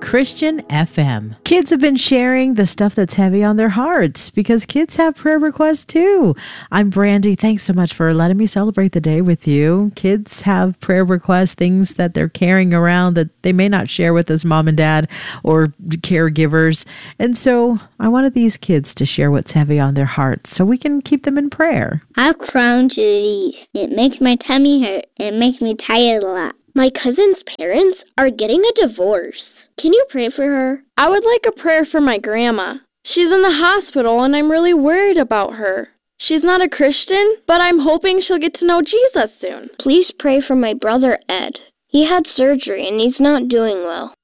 Christian FM. Kids have been sharing the stuff that's heavy on their hearts because kids have prayer requests too. I'm Brandy. Thanks so much for letting me celebrate the day with you. Kids have prayer requests, things that they're carrying around that they may not share with us, mom and dad or caregivers. And so I wanted these kids to share what's heavy on their hearts so we can keep them in prayer. I have Crohn's disease. It makes my tummy hurt. It makes me tired a lot. My cousin's parents are getting a divorce. Can you pray for her? I would like a prayer for my grandma. She's in the hospital and I'm really worried about her. She's not a Christian, but I'm hoping she'll get to know Jesus soon. Please pray for my brother Ed. He had surgery and he's not doing well.